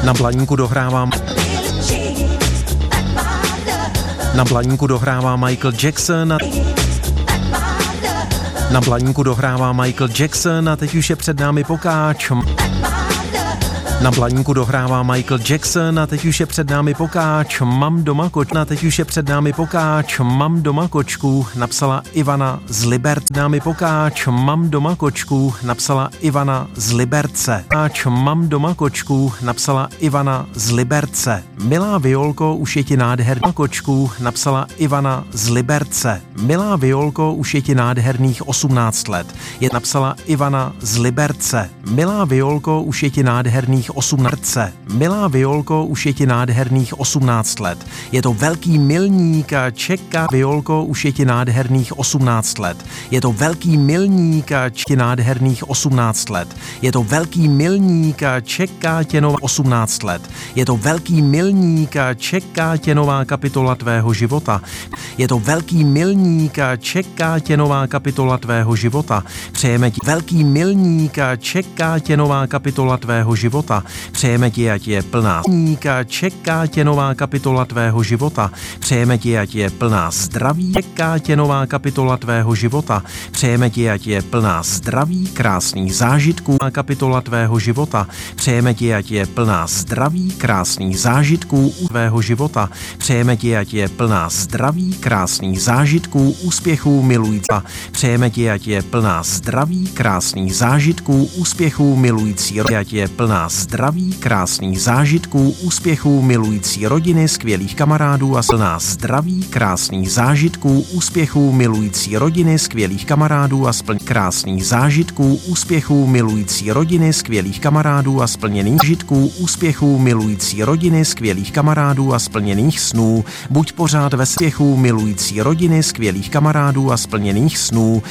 Na blaníku dohrávám. Na blaníku dohrává Michael Jackson. Na blaníku dohrává Michael Jackson a teď už je před námi pokáč. Na blaníku dohrává Michael Jackson a teď už je před námi pokáč. Mám doma kočku. A teď už je před námi pokáč. Mám doma kočku. Napsala Ivana z Liberce. Námi pokáč. Mám doma kočku. Napsala Ivana z Liberce. Mám doma kočku. Napsala Ivana z Liberce. Milá Violko, už je ti nádherná kočku. Napsala Ivana z Liberce. Milá Violko, už je ti nádherných 18 let. Je napsala Ivana z Liberce. Milá Violko, už je ti nádherných 18. Milá Violko, už je ti nádherných 18 let. Je to velký milník a čeká. Violko, už je ti nádherných 18 let. Je to velký milník a ti nádherných 18 let. Je to velký milník a čeká tě nová 18 let. Je to velký milník a čeká tě nová kapitola tvého života. Je to velký milník a čeká tě nová kapitola tvého života. Přejeme ti velký milník a čeká tě nová kapitola tvého života. Přejeme ti, ať je plná milníka, čeká tě nová kapitola tvého života. Přejeme ti, ať je plná zdraví, čeká tě nová kapitola tvého života. Přejeme ti, ať je plná zdraví, krásných zážitků a kapitola tvého života. Přejeme ti, ať je plná zdraví, krásných zážitků tvého života. Přejeme ti, ať je plná zdraví, krásných zážitků, úspěchů milující. Přejeme ti, ať je plná zdraví, krásných zážitků, úspěchů milující. Ať je plná zdraví, krásných zážitků, úspěchů milující rodiny, skvělých kamarádů a plná zdraví, krásných zážitků, úspěchů milující rodiny, skvělých kamarádů a krásných zážitků, úspěchů milující rodiny, skvělých kamarádů a splněných zážitků, úspěchů milující rodiny, skvělých kamarádů a splněných snů. Buď pořád ve spěchu milující rodiny, skvělých kamarádů a splněných snů.